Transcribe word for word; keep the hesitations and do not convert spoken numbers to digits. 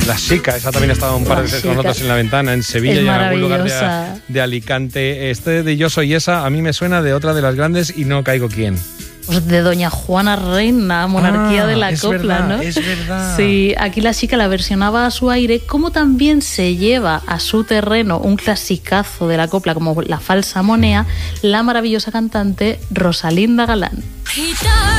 La Chica, esa también ha estado un par de veces con nosotros en La Ventana, en Sevilla y en algún lugar de, de Alicante. Este de Yo Soy Esa a mí me suena de otra de las grandes y no caigo quién. Pues de Doña Juana Reina, Monarquía ah, de la es Copla, verdad, ¿no? Es verdad. Sí, aquí La Chica la versionaba a su aire, como también se lleva a su terreno un clasicazo de la copla como La Falsa Monea, la maravillosa cantante Rosalinda Galán.